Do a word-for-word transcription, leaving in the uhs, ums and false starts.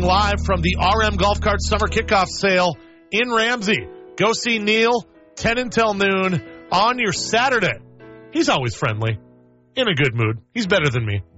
Live from the R M Golf Cart Summer Kickoff Sale in Ramsey. Go see Neil, ten until noon on your Saturday. He's always friendly, in a good mood. He's better than me.